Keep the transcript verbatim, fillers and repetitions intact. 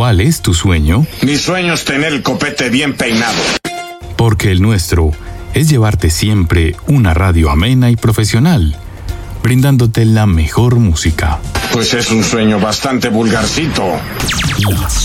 ¿Cuál es tu sueño? Mi sueño es tener el copete bien peinado. Porque el nuestro es llevarte siempre una radio amena y profesional, brindándote la mejor música. Pues es un sueño bastante vulgarcito. La